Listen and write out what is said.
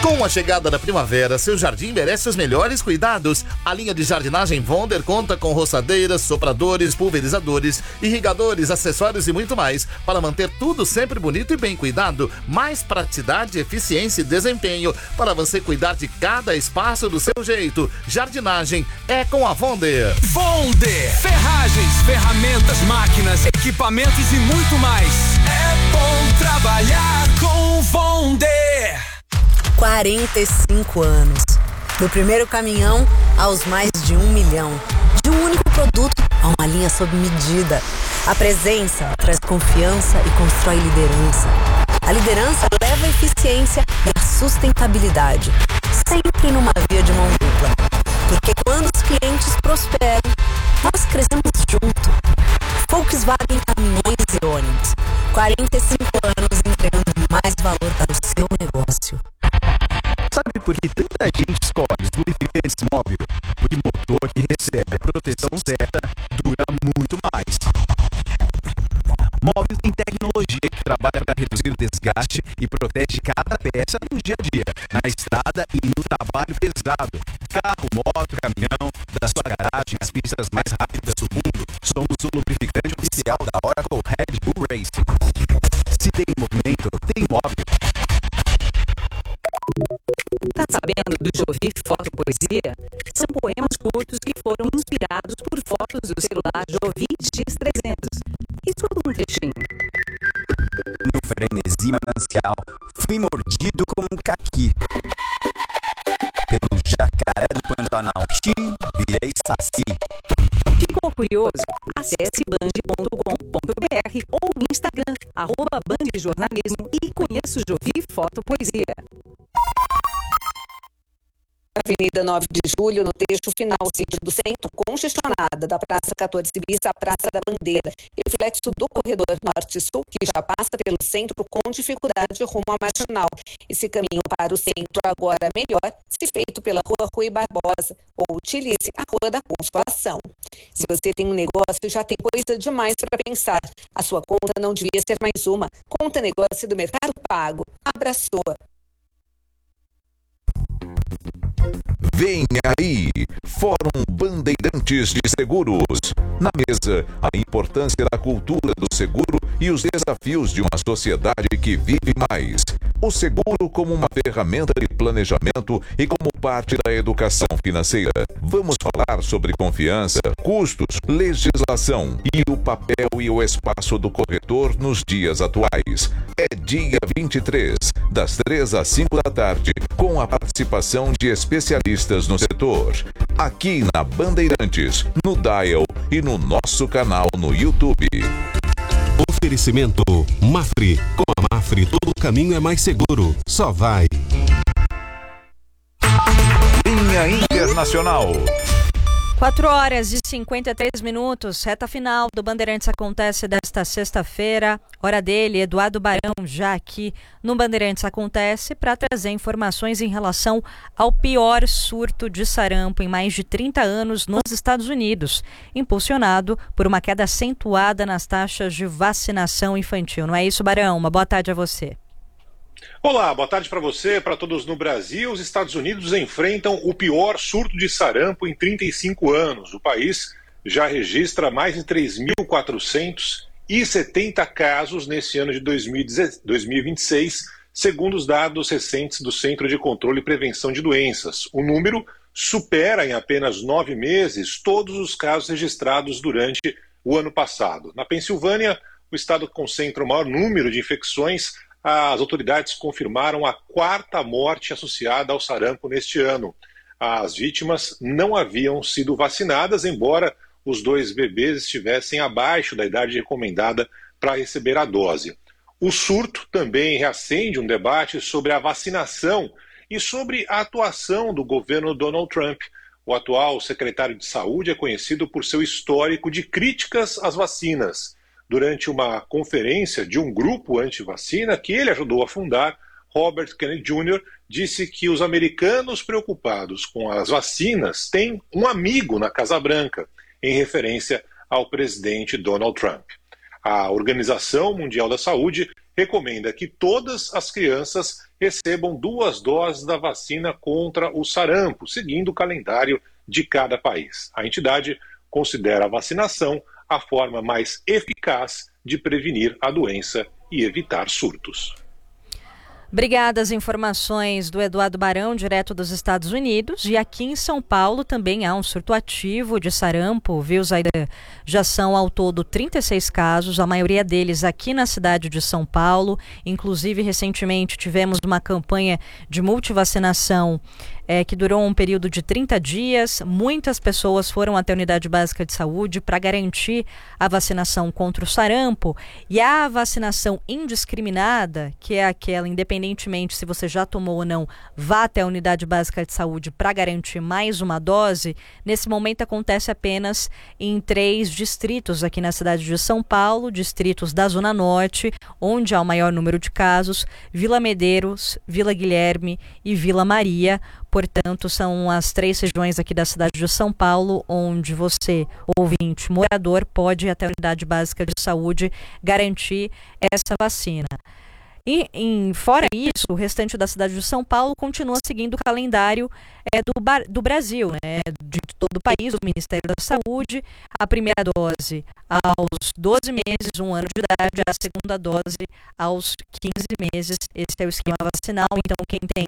Com a chegada da primavera, seu jardim merece os melhores cuidados. A linha de jardinagem Wonder conta com roçadeiras, sopradores, pulverizadores, irrigadores, acessórios e muito mais para manter tudo sempre bonito e bem cuidado. Mais praticidade, eficiência e desempenho para você cuidar de cada espaço do seu jeito. Jardinagem é com a Wonder. Wonder! Ferragens, ferramentas, máquinas, equipamentos e muito mais. É bom trabalhar com Wonder. 45 anos. Do primeiro caminhão aos mais de 1 milhão. De um único produto a uma linha sob medida. A presença traz confiança e constrói liderança. A liderança leva a eficiência e a sustentabilidade. Sempre numa via de mão dupla. Porque quando os clientes prosperam, nós crescemos junto. Volkswagen Caminhões e Ônibus. 45 anos entregando mais valor para o seu negócio. Sabe por que tanta gente escolhe os lubrificantes móvel? Porque motor que recebe a proteção certa dura muito mais. Móvel tem tecnologia que trabalha para reduzir o desgaste e protege cada peça no dia a dia, na estrada e no trabalho pesado. Carro, moto, caminhão, da sua garagem, as pistas mais rápidas do mundo. Somos o lubrificante oficial da Oracle Red Bull Racing. Se tem movimento, tem móvel. Tá sabendo do Jovi Foto Poesia? São poemas curtos que foram inspirados por fotos do celular Jovi X300. Escuta um trechinho. No frenesi manancial, fui mordido como um caqui. Pelo jacaré do Pantanal, virei saci. Ficou curioso? Acesse band.com.br ou Instagram, @bandjornalismo e conheça o Jovi Foto Poesia. Avenida 9 de Julho, no trecho final, sítio do centro, congestionada, da Praça 14 Bis à Praça da Bandeira, reflexo do corredor norte-sul, que já passa pelo centro com dificuldade rumo à Marginal. Esse caminho para o centro agora melhor, se feito pela Rua Rui Barbosa, ou utilize a Rua da Consolação. Se você tem um negócio, já tem coisa demais para pensar. A sua conta não devia ser mais uma. Conta negócio do Mercado Pago. Abra a sua. Vem aí, Fórum Bandeirantes de Seguros. Na mesa, a importância da cultura do seguro e os desafios de uma sociedade que vive mais. O seguro como uma ferramenta de planejamento e como parte da educação financeira. Vamos falar sobre confiança, custos, legislação e o papel e o espaço do corretor nos dias atuais. É dia 23, das 3 às 5 da tarde, com a participação de especialistas no setor. Aqui na Bandeirantes, no Dial e no nosso canal no YouTube. Oferecimento Mafre. Com a Mafre, todo caminho é mais seguro. Só vai. Linha Internacional. 4h53, reta final do Bandeirantes Acontece desta sexta-feira. Hora dele, Eduardo Barão, já aqui no Bandeirantes Acontece, para trazer informações em relação ao pior surto de sarampo em mais de 30 anos nos Estados Unidos, impulsionado por uma queda acentuada nas taxas de vacinação infantil. Não é isso, Barão? Uma boa tarde a você. Olá, boa tarde para você, para todos no Brasil. Os Estados Unidos enfrentam o pior surto de sarampo em 35 anos. O país já registra mais de 3.470 casos nesse ano de 2026, segundo os dados recentes do Centro de Controle e Prevenção de Doenças. O número supera em apenas 9 meses todos os casos registrados durante o ano passado. Na Pensilvânia, o estado concentra o maior número de infecções. As autoridades confirmaram a 4ª morte associada ao sarampo neste ano. As vítimas não haviam sido vacinadas, embora os 2 bebês estivessem abaixo da idade recomendada para receber a dose. O surto também reacende um debate sobre a vacinação e sobre a atuação do governo Donald Trump. O atual secretário de Saúde é conhecido por seu histórico de críticas às vacinas. Durante uma conferência de um grupo anti-vacina que ele ajudou a fundar, Robert Kennedy Jr. disse que os americanos preocupados com as vacinas têm um amigo na Casa Branca, em referência ao presidente Donald Trump. A Organização Mundial da Saúde recomenda que todas as crianças recebam 2 doses da vacina contra o sarampo, seguindo o calendário de cada país. A entidade considera a vacinação a forma mais eficaz de prevenir a doença e evitar surtos. Obrigada, as informações do Eduardo Barão, direto dos Estados Unidos. E aqui em São Paulo também há um surto ativo de sarampo, viu, Zaida? Já são ao todo 36 casos, a maioria deles aqui na cidade de São Paulo. Inclusive, recentemente tivemos uma campanha de multivacinação que durou um período de 30 dias. Muitas pessoas foram até a Unidade Básica de Saúde para garantir a vacinação contra o sarampo. E a vacinação indiscriminada, que é aquela, independentemente se você já tomou ou não, vá até a Unidade Básica de Saúde para garantir mais uma dose, nesse momento acontece apenas em 3 distritos aqui na cidade de São Paulo, distritos da Zona Norte, onde há o maior número de casos, Vila Medeiros, Vila Guilherme e Vila Maria. Portanto, são as 3 regiões aqui da cidade de São Paulo onde você, ouvinte, morador, pode ir até a Unidade Básica de Saúde garantir essa vacina. E fora isso, o restante da cidade de São Paulo continua seguindo o calendário do Brasil, né? De todo o país, do Ministério da Saúde. A primeira dose aos 12 meses, 1 ano de idade, a segunda dose aos 15 meses. Esse é o esquema vacinal. Então, quem tem